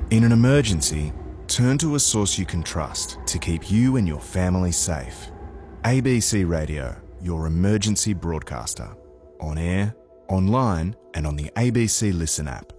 In an emergency, turn to a source you can trust to keep you and your family safe. ABC Radio, your emergency broadcaster. On air, online, and on the ABC Listen app.